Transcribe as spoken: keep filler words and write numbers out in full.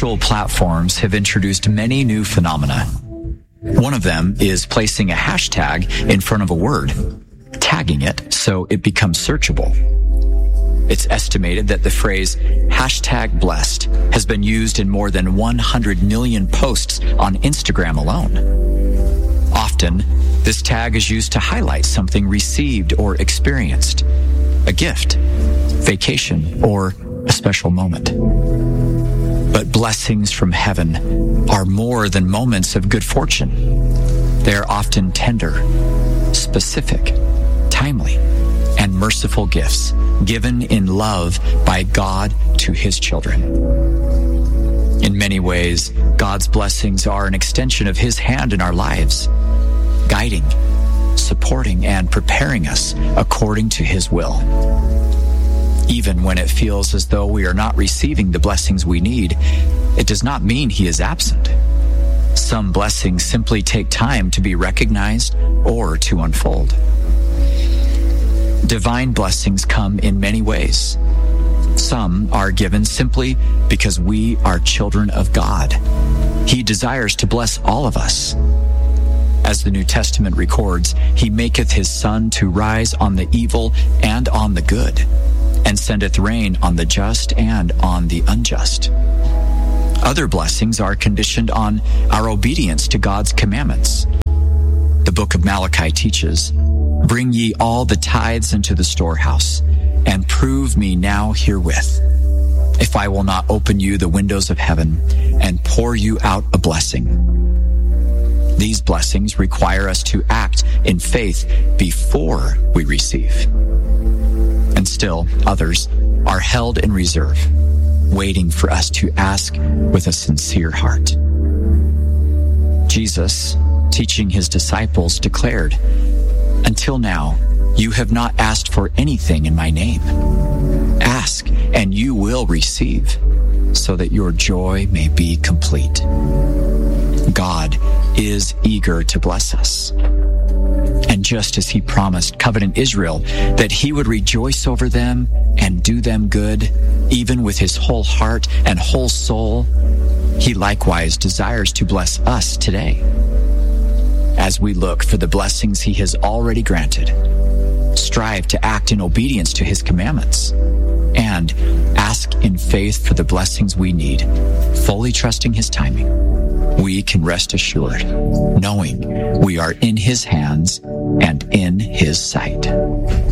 social platforms have introduced many new phenomena. One of them is placing a hashtag in front of a word, tagging it so it becomes searchable. It's estimated that the phrase hashtag blessed has been used in more than one hundred million posts on Instagram alone. Often, this tag is used to highlight something received or experienced, a gift, vacation, or a special moment. But blessings from heaven are more than moments of good fortune. They are often tender, specific, timely, and merciful gifts given in love by God to his children. In many ways, God's blessings are an extension of his hand in our lives, guiding, supporting, and preparing us according to his will. Even when it feels as though we are not receiving the blessings we need, it does not mean he is absent. Some blessings simply take time to be recognized or to unfold. Divine blessings come in many ways. Some are given simply because we are children of God. He desires to bless all of us. As the New Testament records, he maketh his sun to rise on the evil and on the good, and sendeth rain on the just and on the unjust. Other blessings are conditioned on our obedience to God's commandments. The book of Malachi teaches, "Bring ye all the tithes into the storehouse, and prove me now herewith, if I will not open you the windows of heaven, and pour you out a blessing." These blessings require us to act in faith before we receive. And still, others are held in reserve, waiting for us to ask with a sincere heart. Jesus, teaching his disciples, declared, "Until now, you have not asked for anything in my name. Ask, and you will receive, so that your joy may be complete." God is eager to bless us. And just as he promised covenant Israel that he would rejoice over them and do them good, even with his whole heart and whole soul, he likewise desires to bless us today. As we look for the blessings he has already granted, strive to act in obedience to his commandments, and ask in faith for the blessings we need, fully trusting his timing, we can rest assured, knowing we are in his hands and in his sight.